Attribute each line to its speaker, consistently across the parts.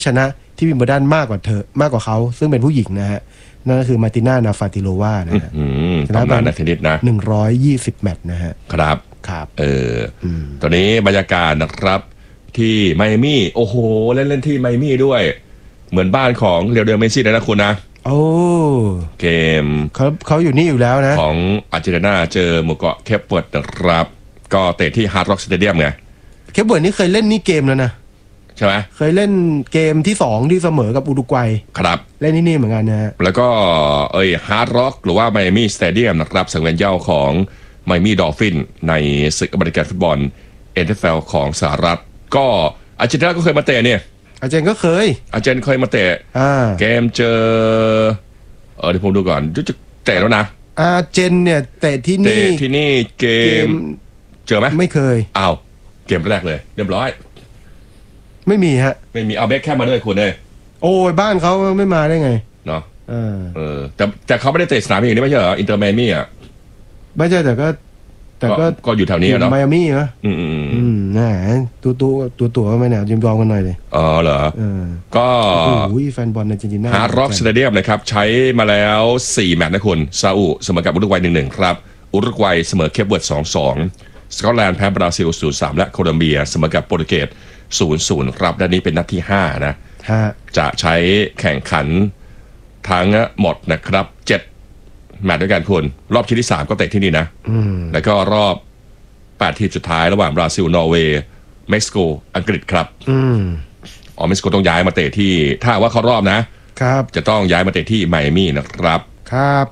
Speaker 1: ชนะที่วิมเบิลดันมากกว่าเขาซึ่งเป็นผู้หญิงนะฮะนั่นก็คือมาร์ติน่านาฟาติโลวานะฮะ
Speaker 2: ชนะไปนักเทนนิสนะ
Speaker 1: 120 แมตช์นะฮะ
Speaker 2: ครับตอนนี้บรรยากาศนะครับที่ไมอามี่โอ้โหเล่นที่ไมอามี่ด้วยเหมือนบ้านของเรียวเดอเมสซี่นะคุณนะ
Speaker 1: โอ้
Speaker 2: เกม
Speaker 1: เขาอยู่นี่อยู่แล้วนะ
Speaker 2: ของอาร์เจนตินาเจอหมู่เกาะเคปเวิร์ดนะครับก็เตะที่ฮาร์ดร็อกสเตเดียมไง
Speaker 1: เคปเวิร์ดนี่เคยเล่นนี่เกมแล้วนะ
Speaker 2: ใช่ไหม
Speaker 1: เคยเล่นเกมที่2ที่เสมอกับอุรุกวัย
Speaker 2: ครับ
Speaker 1: เล่นที่นี่เหมือนกันนะฮะ
Speaker 2: แล้วก็ฮาร์ดร็อกหรือว่าไมอามี่สเตเดียมนะครับสังเวียนเย่าของไมอามี่ดอลฟินในศึกอเมริกันฟุตบอล NFL ของสหรัฐก็อาร์เจนตินาก็เคยมาเตะเนี่ย
Speaker 1: อาร์เจนก็เคย
Speaker 2: มาเตะเกมเจอเดี๋ยวผมดูก่อนจะเตะแล้วนะ
Speaker 1: อาร์เจนเนี่ยเตะที่นี่
Speaker 2: เกมเจอไหม
Speaker 1: ไม่เคย
Speaker 2: อ้าวเกมแรกเลยเรียบร้อย
Speaker 1: ไม่มีฮะ
Speaker 2: ไม่มีเอาเบคแค่มาด้วยคุณเลย
Speaker 1: โอ้ยบ้านเขาไม่มาได้ไง
Speaker 2: เนาะแต่เขาไม่ได้เตะสนามอย่างนี้ไม่ใช่เหรออินเตอร์ไมอามี่อ่ะ
Speaker 1: ไม่ใช่แต่ก็
Speaker 2: อยู่แถวนี้เนาะ
Speaker 1: ไมอามี่นะน่ะตัวไม่แน่จิมจองกันหน่อยเลย
Speaker 2: เหรอก็
Speaker 1: แฟนบอลในจริงๆ
Speaker 2: ฮาร์ดร็อกสเตเดียมนะครับใช้มาแล้ว4แมตช์นะคุณซาอุเสมอกับอุรุกวัย 1-1 ครับอุรุกวัยเสมอเคปเวิร์ด 2-2 สกอตแลนด์แพ้บราซิล 0-3 และโคลอมเบียเสมอกับโปรตุเกส 0-0 ครับด้านนี้เป็นนัดที่5นะจะใช้แข่งขันทั้งหมดนะครับ7แมตช์ด้วยกันคุณรอบชิงที่3ก็เตะที่นี่นะแล้วก็รอบ8ทีมสุดท้ายระหว่างบราซิลนอร์เวย์เม็กซิโกอังกฤษครับเม็กซิโกต้องย้ายมาเตะที่ถ้าว่าเขารอบนะครับจะต้องย้ายมาเตะที่ไมอามี่นะครับ
Speaker 1: ครับ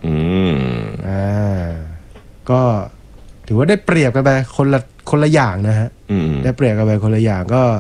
Speaker 1: ก็ถือว่าได้เปรียบกันไปคนละอย่างนะฮะได้เปรียบกันไปคนละอย่างก็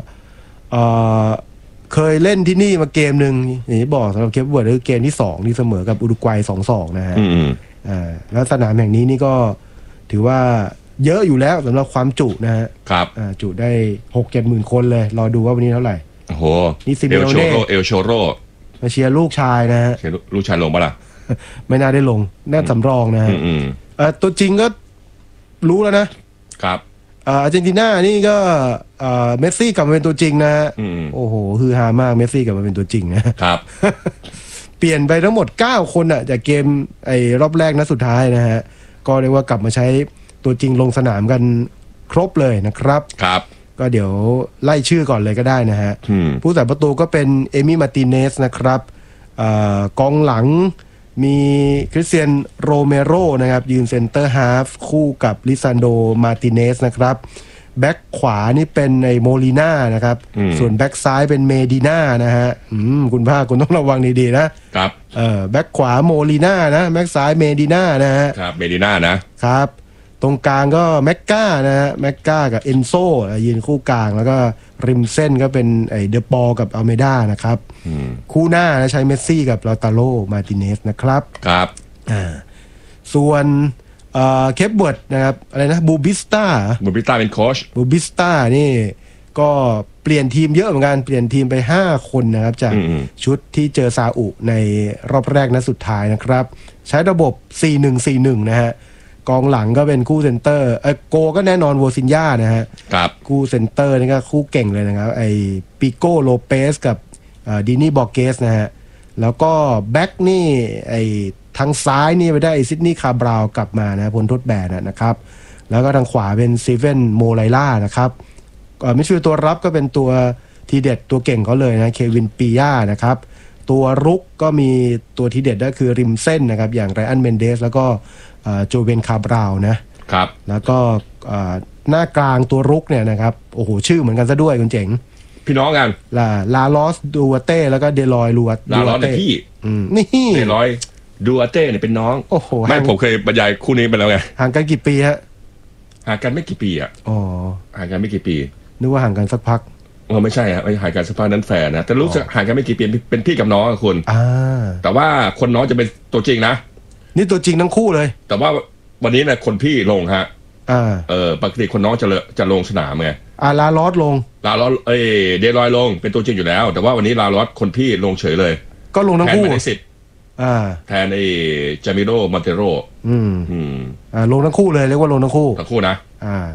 Speaker 1: เคยเล่นที่นี่มาเกมหนึ่งอย่างที่บอกสำหรับเคปเวิร์ดคือเกมที่2ที่เสมอกับอุรุกวัย 2-2 นะฮะแล้วสนามแห่งนี้นี่ก็ถือว่าเยอะอยู่แล้วสำหรับความจุนะฮะ
Speaker 2: ครับ
Speaker 1: จุได้ 6-7 หมื่นคนเลยรอดูว่าวันนี้เท่าไหร่
Speaker 2: โอ้โห
Speaker 1: นี่ซิเมโอเน่
Speaker 2: เอลโชโร
Speaker 1: มาเชียร์ลูกชายนะฮะ
Speaker 2: ลูกชายลงปะล่ะ
Speaker 1: ไม่น่าได้ลงน่าสำรองนะฮะตัวจริงก็รู้แล้วนะครับอาร์เจนตินานี่ก็เมสซี่กลับมาเป็นตัวจริงนะโอ้โหฮือฮามากเมสซี่กลับมาเป็นตัวจริง
Speaker 2: นะครับ
Speaker 1: เปลี่ยนไปทั้งหมด9คนจากเกมรอบแรกนัดสุดท้ายนะฮะก็เรียกว่ากลับมาใช้ตัวจริงลงสนามกันครบเลยนะครับ
Speaker 2: ครับ
Speaker 1: ก็เดี๋ยวไล่ชื่อก่อนเลยก็ได้นะฮะผู้ใส่ประตูก็เป็นเอมี่มาร์ติเนสนะครับกองหลังมีคริสเตียนโรเมโรนะครับยืนเซนเตอร์ฮาฟคู่กับลิซานโดมาร์ติเนสนะครับแบ็คขวานี่เป็นโมลิน่านะครับส่วนแบ็คซ้ายเป็นเมดิน่านะฮะคุณภาคคุณต้องระวังดีๆนะครับแบ็คขวาโมลิน่านะแบ็คซ้ายเมดิน่านะฮะ
Speaker 2: ครับเมดิน่า
Speaker 1: นะครับตรงกลางก็แม็กก้านะฮะแม็กก้ากับเอนโซยืนคู่กลางแล้วก็ริมเส้นก็เป็นเดอปอกับอัลเมดานะครับคู่หน้านะใช้เมสซี่กับลาตาโลมาร์ติเนสนะครับ
Speaker 2: ครับ
Speaker 1: ส่วนเคปเวิร์ดนะครับอะไรนะบูบิสต้า
Speaker 2: เป็นโค้ช
Speaker 1: บูบิสต้านี่ก็เปลี่ยนทีมเยอะเหมือนกันเปลี่ยนทีมไป5คนนะครับจากชุดที่เจอซาอุในรอบแรกนัดสุดท้ายนะครับใช้ระบบ 4-1-4-1 นะฮะกองหลังก็เป็นคู่เซนเตอร์โกก็แน่นอนโวซินญานะฮะ
Speaker 2: ครับ
Speaker 1: คู่เซนเตอร์นี่ก็คู่เก่งเลยนะครับปิโก้โลเปสกับดินี่บอร์เกสนะฮะแล้วก็แบ็กนี่ทางซ้ายนี่ไปได้ซิดนีย์คาบราวกลับมานะพ้นโทษแบนนะครับแล้วก็ทางขวาเป็นซีเวนโมไลล่านะครับไม่ช่วยตัวรับก็เป็นตัวทีเด็ดตัวเก่งเขาเลยนะเควินปีย่านะครับตัวรุกก็มีตัวทีเด็ดก็คือริมเส้นนะครับอย่างไรอันเมนเดสแล้วก็โจเวนคาบราวนะครับแล้วก็หน้ากลางตัวรุกเนี่ยนะครับโอ้โหชื่อเหมือนกันซะด้วยคุณเจ๋ง
Speaker 2: พี่น้องกัน
Speaker 1: ลาลอสดูอาเต้แล้วก็เดลอยลูอา
Speaker 2: เต้พี่
Speaker 1: นี่
Speaker 2: เดลอยดูอาเต้เนี่ยเป็นน้อง
Speaker 1: โอ้โห
Speaker 2: ไม่ผมเคยบรรยายคู่นี้ไปแล้วไง
Speaker 1: ห่างกันกี่ปีฮะ
Speaker 2: ห่างกันไม่กี่ปีห่างกันไม่กี่ปี
Speaker 1: นึกว่าห่างกันสักพัก
Speaker 2: ไม่ใช่ฮะห่างกันสักพักนั้นแฟนนะแต่รู้สึกห่างกันไม่กี่ปีเป็นพี่กับน้องคุณแต่ว่าคนน้องจะเป็นตัวจริงนะ
Speaker 1: นี่ตัวจริงทั้งคู่เลย
Speaker 2: แต่ว่าวันนี้นะคนพี่ลงฮะปกติคนน้องจะลงสนามไง
Speaker 1: ลาลอสลง
Speaker 2: เดลอยลงเป็นตัวจริงอยู่แล้วแต่ว่าวันนี้ลาลอสคนพี่ลงเฉยเลย
Speaker 1: ก็ลงทั้งคู่
Speaker 2: แทนสิทธิ์แทนจามิโรมอนเตโร
Speaker 1: ลงทั้งคู่เลยเรียกว่าลงทั้งคู่
Speaker 2: นะ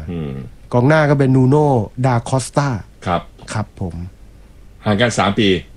Speaker 1: กองหน้าก็เป็นนูโน่ดาคอสตา
Speaker 2: ครับ
Speaker 1: ครับผม
Speaker 2: ห่างกัน3 ปี